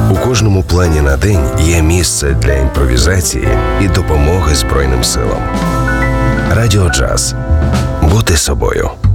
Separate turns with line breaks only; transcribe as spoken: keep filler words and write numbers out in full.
У кожному плані на день є місце для імпровізації і допомоги Збройним силам. Радіо Джаз. Бути собою.